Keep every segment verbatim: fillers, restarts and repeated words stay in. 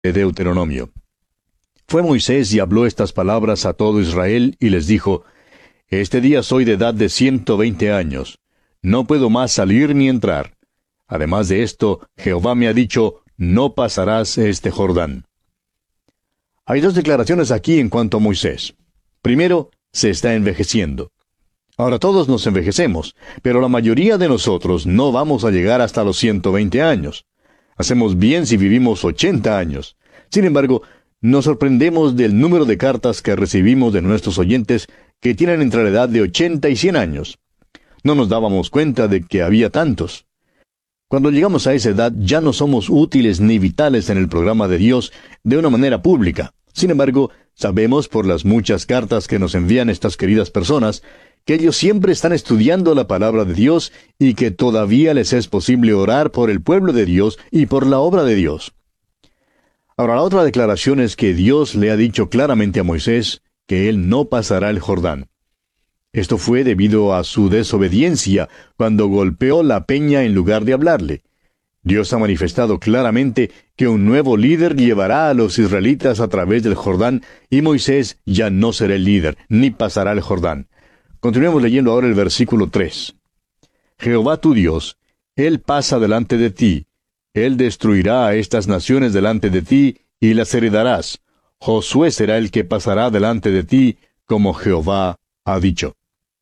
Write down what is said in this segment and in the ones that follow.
de Deuteronomio. Fue Moisés y habló estas palabras a todo Israel y les dijo: Este día soy de edad de ciento veinte años. No puedo más salir ni entrar. Además de esto, Jehová me ha dicho: no pasarás este Jordán. Hay dos declaraciones aquí en cuanto a Moisés. Primero, se está envejeciendo. Ahora todos nos envejecemos, pero la mayoría de nosotros no vamos a llegar hasta los ciento veinte años. Hacemos bien si vivimos ochenta años. Sin embargo, nos sorprendemos del número de cartas que recibimos de nuestros oyentes que tienen entre la edad de ochenta y cien años. No nos dábamos cuenta de que había tantos. Cuando llegamos a esa edad ya no somos útiles ni vitales en el programa de Dios de una manera pública. Sin embargo, sabemos por las muchas cartas que nos envían estas queridas personas que ellos siempre están estudiando la palabra de Dios y que todavía les es posible orar por el pueblo de Dios y por la obra de Dios. Ahora, la otra declaración es que Dios le ha dicho claramente a Moisés que él no pasará el Jordán. Esto fue debido a su desobediencia cuando golpeó la peña en lugar de hablarle. Dios ha manifestado claramente que un nuevo líder llevará a los israelitas a través del Jordán y Moisés ya no será el líder, ni pasará el Jordán. Continuemos leyendo ahora el versículo tres. Jehová tu Dios, Él pasa delante de ti. Él destruirá a estas naciones delante de ti y las heredarás. Josué será el que pasará delante de ti, como Jehová ha dicho.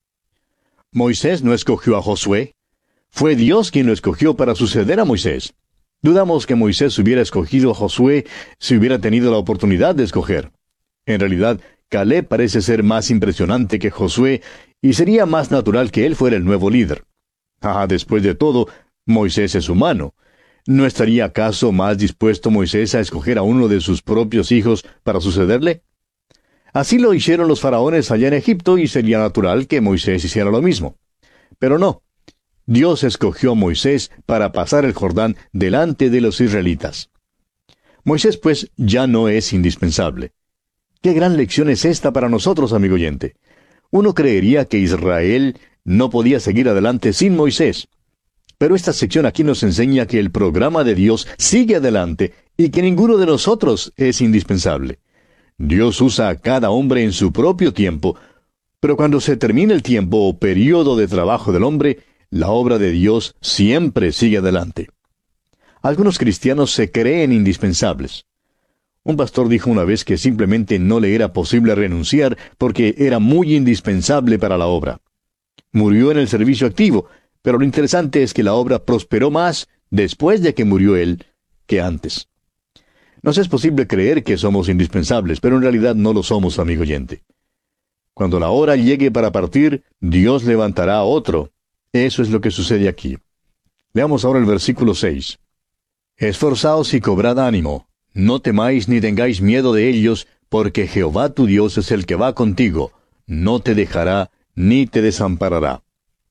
Moisés no escogió a Josué. Fue Dios quien lo escogió para suceder a Moisés. Dudamos que Moisés hubiera escogido a Josué si hubiera tenido la oportunidad de escoger. En realidad, Caleb parece ser más impresionante que Josué y sería más natural que él fuera el nuevo líder. Ah, después de todo, Moisés es humano. ¿No estaría acaso más dispuesto Moisés a escoger a uno de sus propios hijos para sucederle? Así lo hicieron los faraones allá en Egipto y sería natural que Moisés hiciera lo mismo. Pero no. Dios escogió a Moisés para pasar el Jordán delante de los israelitas. Moisés, pues, ya no es indispensable. Qué gran lección es esta para nosotros, amigo oyente. Uno creería que Israel no podía seguir adelante sin Moisés. Pero esta sección aquí nos enseña que el programa de Dios sigue adelante y que ninguno de nosotros es indispensable. Dios usa a cada hombre en su propio tiempo, pero cuando se termina el tiempo o período de trabajo del hombre, la obra de Dios siempre sigue adelante. Algunos cristianos se creen indispensables. Un pastor dijo una vez que simplemente no le era posible renunciar porque era muy indispensable para la obra. Murió en el servicio activo, pero lo interesante es que la obra prosperó más después de que murió él que antes. Nos es posible creer que somos indispensables, pero en realidad no lo somos, amigo oyente. Cuando la hora llegue para partir, Dios levantará a otro. Eso es lo que sucede aquí. Leamos ahora el versículo seis. Esforzaos y cobrad ánimo. No temáis ni tengáis miedo de ellos, porque Jehová tu Dios es el que va contigo. No te dejará ni te desamparará.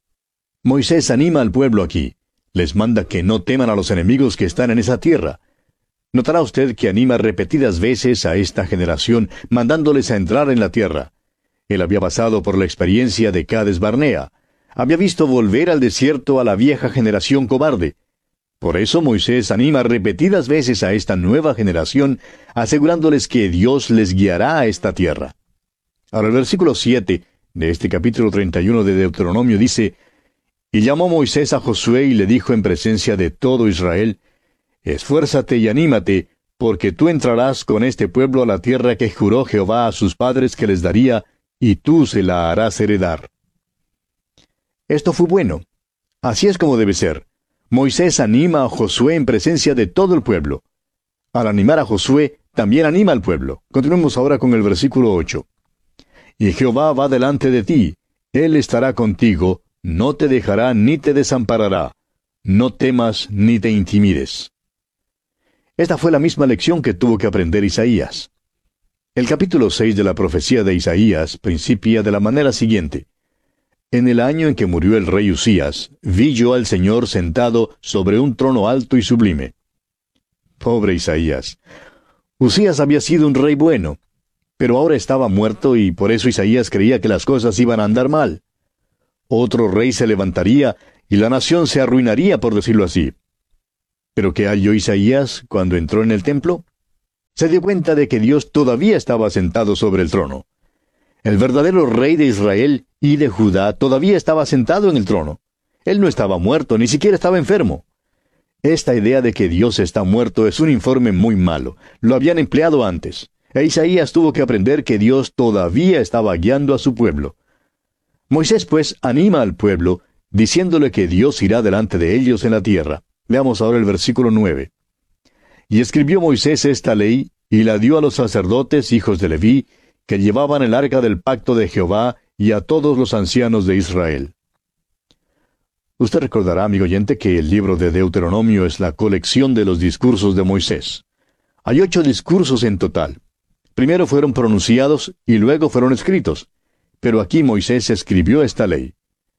Moisés anima al pueblo aquí. Les manda que no teman a los enemigos que están en esa tierra. Notará usted que anima repetidas veces a esta generación, mandándoles a entrar en la tierra. Él había pasado por la experiencia de Cades Barnea. Había visto volver al desierto a la vieja generación cobarde. Por eso Moisés anima repetidas veces a esta nueva generación, asegurándoles que Dios les guiará a esta tierra. Ahora el versículo siete de este capítulo treinta y uno de Deuteronomio dice: Y llamó Moisés a Josué y le dijo en presencia de todo Israel: Esfuérzate y anímate, porque tú entrarás con este pueblo a la tierra que juró Jehová a sus padres que les daría, y tú se la harás heredar. Esto fue bueno. Así es como debe ser. Moisés anima a Josué en presencia de todo el pueblo. Al animar a Josué, también anima al pueblo. Continuemos ahora con el versículo ocho. Y Jehová va delante de ti, Él estará contigo, no te dejará ni te desamparará. No temas ni te intimides. Esta fue la misma lección que tuvo que aprender Isaías. El capítulo seis de la profecía de Isaías principia de la manera siguiente. En el año en que murió el rey Usías, vi yo al Señor sentado sobre un trono alto y sublime. Pobre Isaías. Usías había sido un rey bueno, pero ahora estaba muerto y por eso Isaías creía que las cosas iban a andar mal. Otro rey se levantaría y la nación se arruinaría, por decirlo así. ¿Pero qué halló Isaías cuando entró en el templo? se dio cuenta de que Dios todavía estaba sentado sobre el trono. El verdadero rey de Israel y de Judá todavía estaba sentado en el trono. Él no estaba muerto, ni siquiera estaba enfermo. Esta idea de que Dios está muerto es un informe muy malo. Lo habían empleado antes. E Isaías tuvo que aprender que Dios todavía estaba guiando a su pueblo. Moisés, pues, anima al pueblo, diciéndole que Dios irá delante de ellos en la tierra. Veamos ahora el versículo nueve. Y escribió Moisés esta ley, y la dio a los sacerdotes, hijos de Leví, que llevaban el arca del pacto de Jehová, y a todos los ancianos de Israel. Usted recordará, amigo oyente, que el libro de Deuteronomio es la colección de los discursos de Moisés. Hay ocho discursos en total. Primero fueron pronunciados y luego fueron escritos. Pero aquí Moisés escribió esta ley.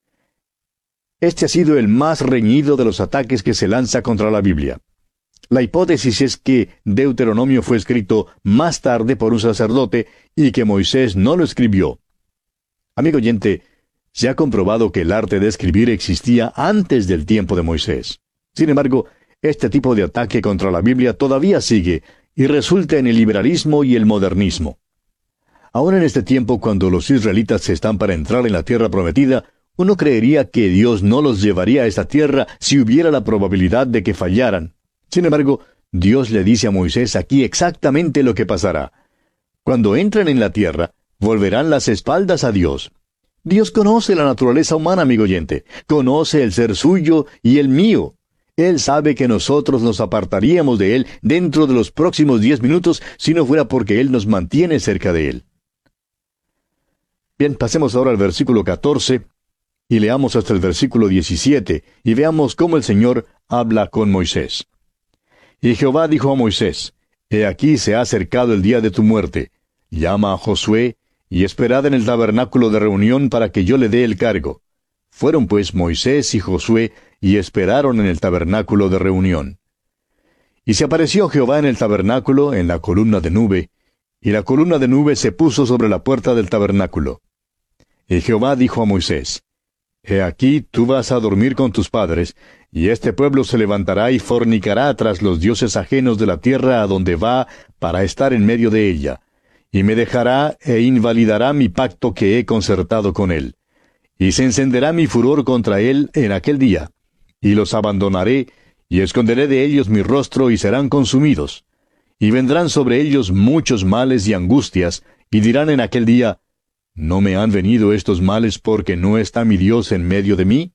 Este ha sido el más reñido de los ataques que se lanza contra la Biblia. La hipótesis es que Deuteronomio fue escrito más tarde por un sacerdote y que Moisés no lo escribió. Amigo oyente, se ha comprobado que el arte de escribir existía antes del tiempo de Moisés. Sin embargo, este tipo de ataque contra la Biblia todavía sigue y resulta en el liberalismo y el modernismo. Ahora en este tiempo, cuando los israelitas están para entrar en la tierra prometida, uno creería que Dios no los llevaría a esta tierra si hubiera la probabilidad de que fallaran. Sin embargo, Dios le dice a Moisés aquí exactamente lo que pasará. Cuando entren en la tierra, volverán las espaldas a Dios. Dios conoce la naturaleza humana, amigo oyente. Conoce el ser suyo y el mío. Él sabe que nosotros nos apartaríamos de Él dentro de los próximos diez minutos si no fuera porque Él nos mantiene cerca de Él. Bien, pasemos ahora al versículo catorce y leamos hasta el versículo diecisiete y veamos cómo el Señor habla con Moisés. Y Jehová dijo a Moisés, He aquí se ha acercado el día de tu muerte. Llama a Josué, y esperad en el tabernáculo de reunión para que yo le dé el cargo. Fueron pues Moisés y Josué, y esperaron en el tabernáculo de reunión. Y se apareció Jehová en el tabernáculo, en la columna de nube, y la columna de nube se puso sobre la puerta del tabernáculo. Y Jehová dijo a Moisés, He aquí tú vas a dormir con tus padres, y este pueblo se levantará y fornicará tras los dioses ajenos de la tierra a donde va para estar en medio de ella, y me dejará e invalidará mi pacto que he concertado con él. Y se encenderá mi furor contra él en aquel día, y los abandonaré, y esconderé de ellos mi rostro y serán consumidos. Y vendrán sobre ellos muchos males y angustias, y dirán en aquel día, ¿no me han venido estos males porque no está mi Dios en medio de mí?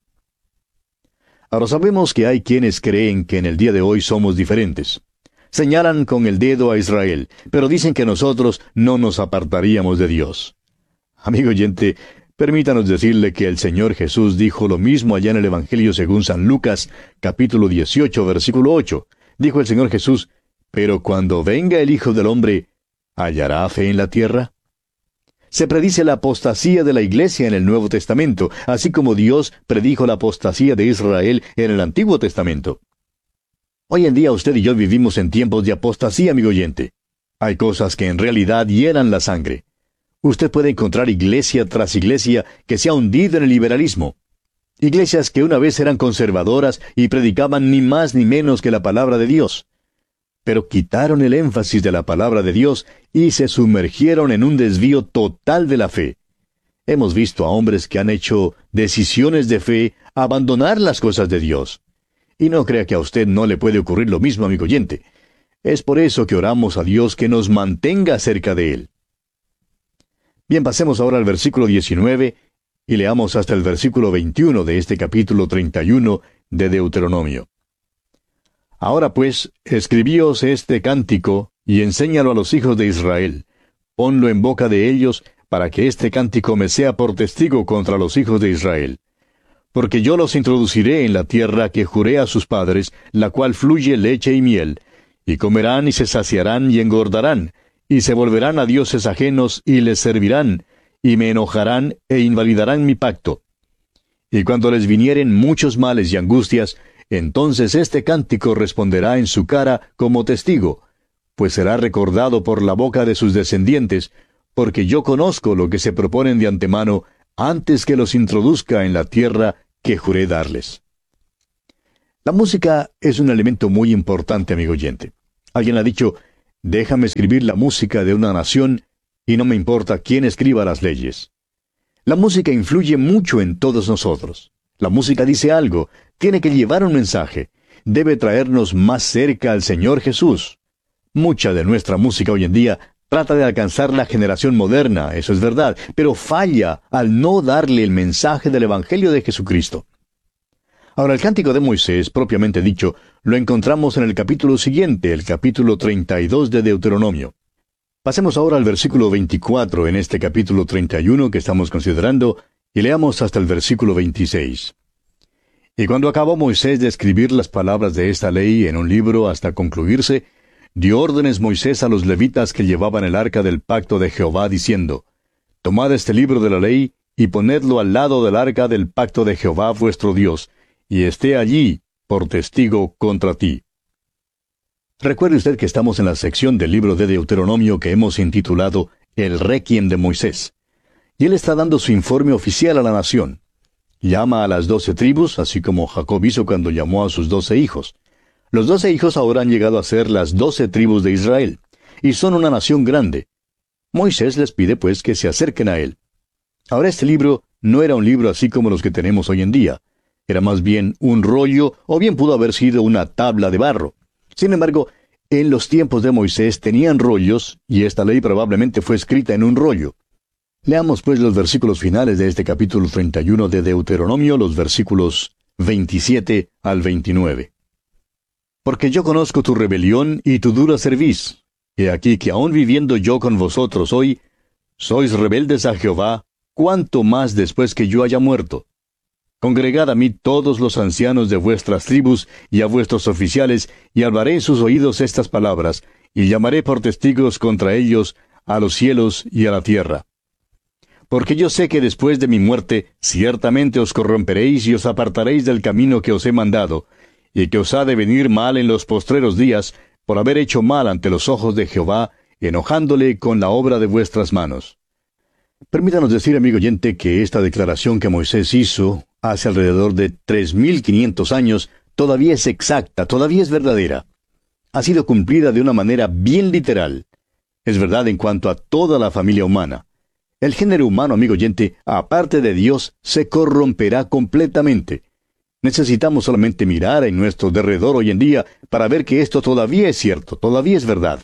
Ahora sabemos que hay quienes creen que en el día de hoy somos diferentes. Señalan con el dedo a Israel, pero dicen que nosotros no nos apartaríamos de Dios. Amigo oyente, permítanos decirle que el Señor Jesús dijo lo mismo allá en el Evangelio según San Lucas, capítulo dieciocho, versículo ocho. Dijo el Señor Jesús, «Pero cuando venga el Hijo del Hombre, ¿hallará fe en la tierra?» Se predice la apostasía de la iglesia en el Nuevo Testamento, así como Dios predijo la apostasía de Israel en el Antiguo Testamento. Hoy en día usted y yo vivimos en tiempos de apostasía, amigo oyente. Hay cosas que en realidad hieran la sangre. Usted puede encontrar iglesia tras iglesia que se ha hundido en el liberalismo. Iglesias que una vez eran conservadoras y predicaban ni más ni menos que la palabra de Dios. Pero quitaron el énfasis de la palabra de Dios y se sumergieron en un desvío total de la fe. Hemos visto a hombres que han hecho decisiones de fe abandonar las cosas de Dios. Y no crea que a usted no le puede ocurrir lo mismo, amigo oyente. Es por eso que oramos a Dios que nos mantenga cerca de Él. Bien, pasemos ahora al versículo diecinueve y leamos hasta el versículo veintiuno de este capítulo treinta y uno de Deuteronomio. Ahora pues, escribíos este cántico, y enséñalo a los hijos de Israel. Ponlo en boca de ellos, para que este cántico me sea por testigo contra los hijos de Israel. Porque yo los introduciré en la tierra que juré a sus padres, la cual fluye leche y miel, y comerán y se saciarán y engordarán, y se volverán a dioses ajenos y les servirán, y me enojarán e invalidarán mi pacto. Y cuando les vinieren muchos males y angustias, entonces este cántico responderá en su cara como testigo, pues será recordado por la boca de sus descendientes, porque yo conozco lo que se proponen de antemano antes que los introduzca en la tierra que juré darles. La música es un elemento muy importante, amigo oyente. Alguien ha dicho, Déjame escribir la música de una nación y no me importa quién escriba las leyes. La música influye mucho en todos nosotros. La música dice algo, tiene que llevar un mensaje, debe traernos más cerca al Señor Jesús. Mucha de nuestra música hoy en día trata de alcanzar la generación moderna, eso es verdad, pero falla al no darle el mensaje del Evangelio de Jesucristo. Ahora, el Cántico de Moisés, propiamente dicho, lo encontramos en el capítulo siguiente, el capítulo treinta y dos de Deuteronomio. Pasemos ahora al versículo veinticuatro en este capítulo treinta y uno que estamos considerando, y leamos hasta el versículo veintiséis. Y cuando acabó Moisés de escribir las palabras de esta ley en un libro hasta concluirse, dio órdenes Moisés a los levitas que llevaban el arca del pacto de Jehová, diciendo, Tomad este libro de la ley, y ponedlo al lado del arca del pacto de Jehová vuestro Dios, y esté allí por testigo contra ti. Recuerde usted que estamos en la sección del libro de Deuteronomio que hemos intitulado El Requiem de Moisés. Y él está dando su informe oficial a la nación. Llama a las doce tribus, así como Jacob hizo cuando llamó a sus doce hijos. Los doce hijos ahora han llegado a ser las doce tribus de Israel, y son una nación grande. Moisés les pide pues que se acerquen a él. Ahora este libro no era un libro así como los que tenemos hoy en día. Era más bien un rollo, o bien pudo haber sido una tabla de barro. Sin embargo, en los tiempos de Moisés tenían rollos, y esta ley probablemente fue escrita en un rollo. Leamos pues los versículos finales de este capítulo treinta y uno de Deuteronomio, los versículos veintisiete al veintinueve. Porque yo conozco tu rebelión y tu dura cerviz. He aquí que aun viviendo yo con vosotros hoy, sois rebeldes a Jehová, cuánto más después que yo haya muerto. Congregad a mí todos los ancianos de vuestras tribus y a vuestros oficiales, y hablaré en sus oídos estas palabras, y llamaré por testigos contra ellos a los cielos y a la tierra. Porque yo sé que después de mi muerte ciertamente os corromperéis y os apartaréis del camino que os he mandado, y que os ha de venir mal en los postreros días, por haber hecho mal ante los ojos de Jehová, enojándole con la obra de vuestras manos. Permítanos decir, amigo oyente, que esta declaración que Moisés hizo hace alrededor de tres mil quinientos años todavía es exacta, todavía es verdadera. Ha sido cumplida de una manera bien literal. Es verdad en cuanto a toda la familia humana. El género humano, amigo oyente, aparte de Dios, se corromperá completamente. Necesitamos solamente mirar en nuestro derredor hoy en día para ver que esto todavía es cierto, todavía es verdad.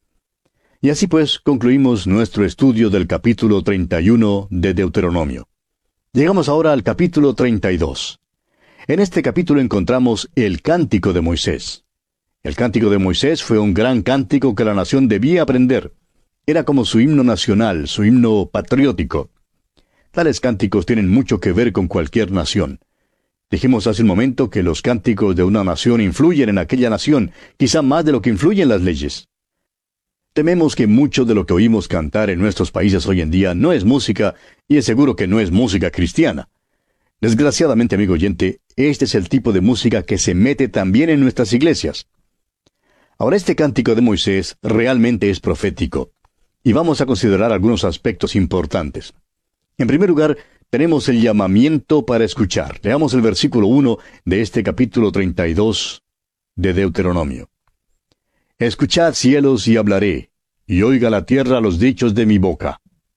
Y así pues concluimos nuestro estudio del capítulo treinta y uno de Deuteronomio. Llegamos ahora al capítulo treinta y dos. En este capítulo encontramos el Cántico de Moisés. El Cántico de Moisés fue un gran cántico que la nación debía aprender. Era como su himno nacional, su himno patriótico. Tales cánticos tienen mucho que ver con cualquier nación. Dijimos hace un momento que los cánticos de una nación influyen en aquella nación, quizá más de lo que influyen las leyes. Tememos que mucho de lo que oímos cantar en nuestros países hoy en día no es música, y es seguro que no es música cristiana. Desgraciadamente, amigo oyente, este es el tipo de música que se mete también en nuestras iglesias. Ahora, este cántico de Moisés realmente es profético, y vamos a considerar algunos aspectos importantes. En primer lugar, tenemos el llamamiento para escuchar. Leamos el versículo uno de este capítulo treinta y dos de Deuteronomio. Escuchad, cielos, y hablaré, y oiga la tierra los dichos de mi boca.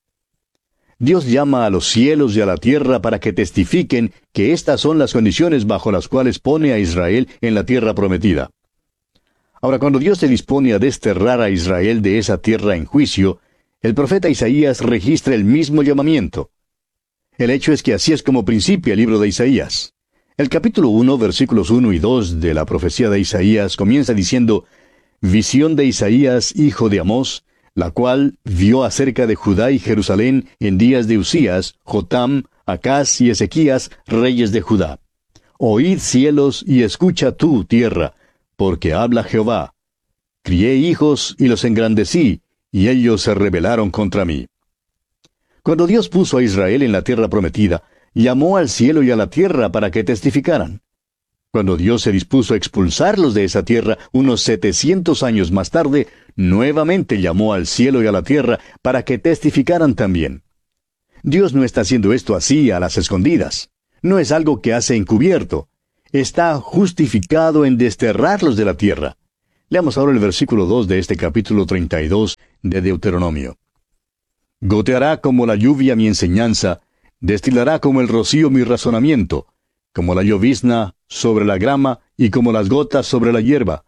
Dios llama a los cielos y a la tierra para que testifiquen que estas son las condiciones bajo las cuales pone a Israel en la tierra prometida. Ahora, cuando Dios se dispone a desterrar a Israel de esa tierra en juicio, el profeta Isaías registra el mismo llamamiento. El hecho es que así es como principia el libro de Isaías. El capítulo uno, versículos uno y dos de la profecía de Isaías comienza diciendo: Visión de Isaías, hijo de Amós, la cual vio acerca de Judá y Jerusalén en días de Usías, Jotam, Acaz y Ezequías, reyes de Judá. Oíd, cielos, y escucha tú, tierra, porque habla Jehová. Crié hijos y los engrandecí, y ellos se rebelaron contra mí. Cuando Dios puso a Israel en la tierra prometida, llamó al cielo y a la tierra para que testificaran. Cuando Dios se dispuso a expulsarlos de esa tierra unos setecientos años más tarde, nuevamente llamó al cielo y a la tierra para que testificaran también. Dios no está haciendo esto así a las escondidas. No es algo que hace encubierto. Está justificado en desterrarlos de la tierra. Leamos ahora el versículo dos de este capítulo treinta y dos de Deuteronomio. Goteará como la lluvia mi enseñanza, destilará como el rocío mi razonamiento, como la llovizna sobre la grama y como las gotas sobre la hierba.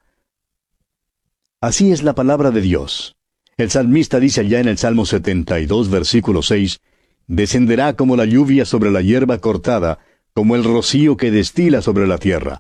Así es la palabra de Dios. El salmista dice allá en el Salmo setenta y dos, versículo seis, descenderá como la lluvia sobre la hierba cortada, como el rocío que destila sobre la tierra.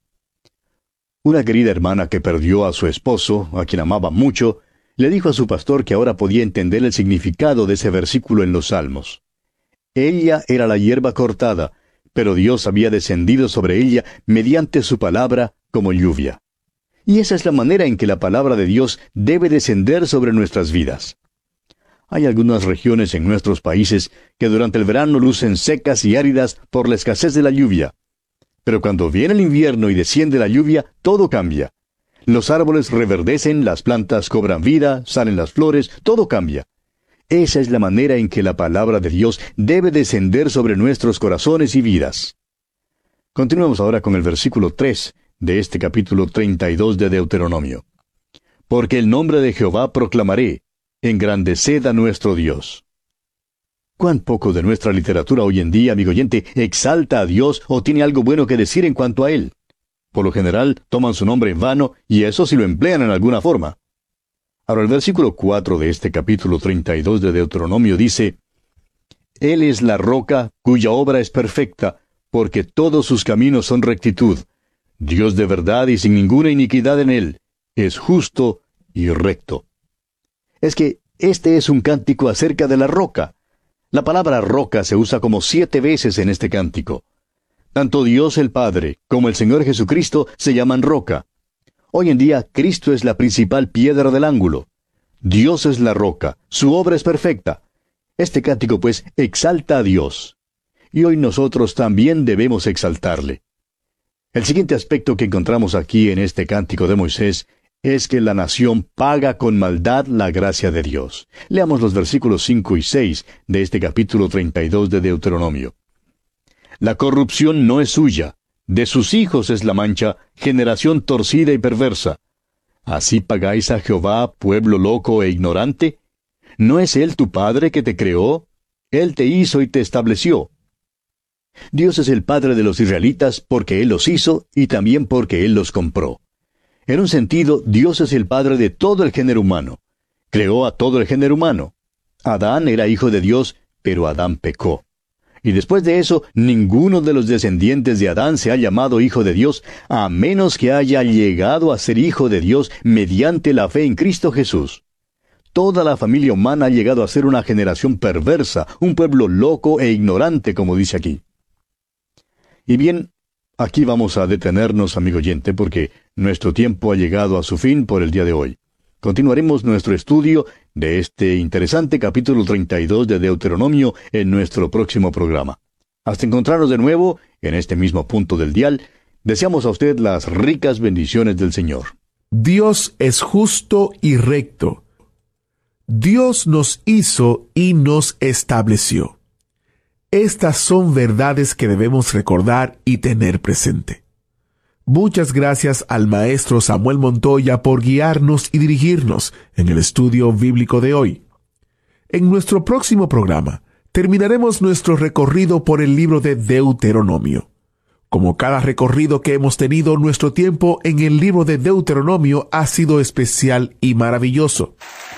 Una querida hermana que perdió a su esposo, a quien amaba mucho, le dijo a su pastor que ahora podía entender el significado de ese versículo en los Salmos. Ella era la hierba cortada, pero Dios había descendido sobre ella mediante su palabra como lluvia. Y esa es la manera en que la palabra de Dios debe descender sobre nuestras vidas. Hay algunas regiones en nuestros países que durante el verano lucen secas y áridas por la escasez de la lluvia. Pero cuando viene el invierno y desciende la lluvia, todo cambia. Los árboles reverdecen, las plantas cobran vida, salen las flores, todo cambia. Esa es la manera en que la palabra de Dios debe descender sobre nuestros corazones y vidas. Continuemos ahora con el versículo tres de este capítulo treinta y dos de Deuteronomio. Porque el nombre de Jehová proclamaré, engrandeced a nuestro Dios. ¿Cuán poco de nuestra literatura hoy en día, amigo oyente, exalta a Dios o tiene algo bueno que decir en cuanto a Él? Por lo general, toman su nombre en vano, y eso si lo emplean en alguna forma. Ahora, el versículo cuatro de este capítulo treinta y dos de Deuteronomio dice, Él es la roca cuya obra es perfecta, porque todos sus caminos son rectitud. Dios de verdad y sin ninguna iniquidad en Él. Es justo y recto. Es que este es un cántico acerca de la roca. La palabra roca se usa como siete veces en este cántico. Tanto Dios el Padre como el Señor Jesucristo se llaman roca. Hoy en día, Cristo es la principal piedra del ángulo. Dios es la roca, su obra es perfecta. Este cántico, pues, exalta a Dios. Y hoy nosotros también debemos exaltarle. El siguiente aspecto que encontramos aquí en este cántico de Moisés es que la nación paga con maldad la gracia de Dios. Leamos los versículos cinco y seis de este capítulo treinta y dos de Deuteronomio. La corrupción no es suya, de sus hijos es la mancha, generación torcida y perversa. ¿Así pagáis a Jehová, pueblo loco e ignorante? ¿No es Él tu Padre que te creó? Él te hizo y te estableció. Dios es el Padre de los israelitas porque Él los hizo y también porque Él los compró. En un sentido, Dios es el Padre de todo el género humano. Creó a todo el género humano. Adán era hijo de Dios, pero Adán pecó. Y después de eso, ninguno de los descendientes de Adán se ha llamado hijo de Dios, a menos que haya llegado a ser hijo de Dios mediante la fe en Cristo Jesús. Toda la familia humana ha llegado a ser una generación perversa, un pueblo loco e ignorante, como dice aquí. Y bien, aquí vamos a detenernos, amigo oyente, porque nuestro tiempo ha llegado a su fin por el día de hoy. Continuaremos nuestro estudio de este interesante capítulo treinta y dos de Deuteronomio en nuestro próximo programa. Hasta encontrarnos de nuevo en este mismo punto del dial, deseamos a usted las ricas bendiciones del Señor. Dios es justo y recto. Dios nos hizo y nos estableció. Estas son verdades que debemos recordar y tener presente. Muchas gracias al maestro Samuel Montoya por guiarnos y dirigirnos en el estudio bíblico de hoy. En nuestro próximo programa, terminaremos nuestro recorrido por el libro de Deuteronomio. Como cada recorrido que hemos tenido, nuestro tiempo en el libro de Deuteronomio ha sido especial y maravilloso.